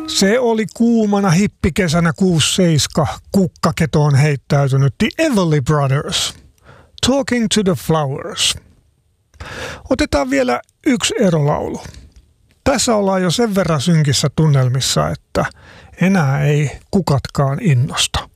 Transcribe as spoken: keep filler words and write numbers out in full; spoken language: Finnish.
Se oli kuumana hippikesänä kuusikymmentäseitsemän kukkaketoon heittäytynyt The Everly Brothers. Talking to the Flowers. Otetaan vielä yksi erolaulu. Tässä ollaan jo sen verran synkissä tunnelmissa, että enää ei kukatkaan innosta.